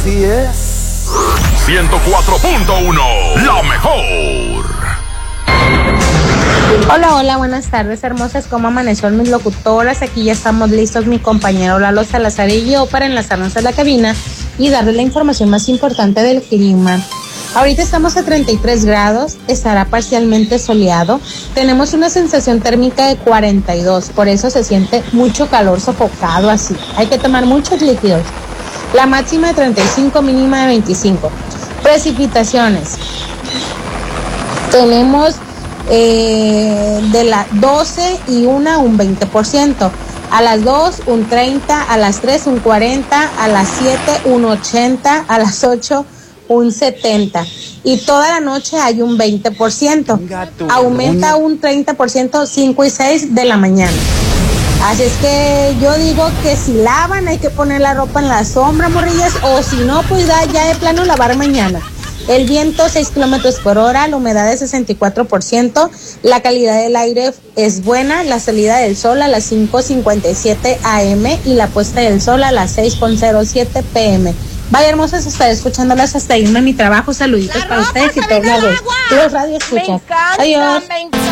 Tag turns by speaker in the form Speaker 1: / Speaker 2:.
Speaker 1: Así es.
Speaker 2: 104.1, la mejor.
Speaker 3: Hola, hola, buenas tardes, hermosas. ¿Cómo amaneció mis locutoras? Aquí ya estamos listos, mi compañero Lalo Salazar y yo, para enlazarnos a la cabina y darles la información más importante del clima. Ahorita estamos a 33 grados, estará parcialmente soleado, tenemos una sensación térmica de 42, por eso se siente mucho calor sofocado así. Hay que tomar muchos líquidos. La máxima de 35, mínima de 25. Precipitaciones. Tenemos de las 12 y un 20%. A las 2 un 30, a las 3 un 40, a las 7 un 80, a las 8 un 70. Y toda la noche hay un 20%. Aumenta un 30% 5 y 6 de la mañana. Así es que yo digo que si lavan hay que poner la ropa en la sombra, morrillas, o si no, pues ya de plano lavar mañana. El viento 6 kilómetros por hora, la humedad es 64%, la calidad del aire es buena, la salida del sol a las 5:57 AM y la puesta del sol a las 6:07 PM. Vaya hermosas, estaré escuchándolas hasta irme a mi trabajo. Saluditos para ustedes y todos los radio escuchas. Adiós.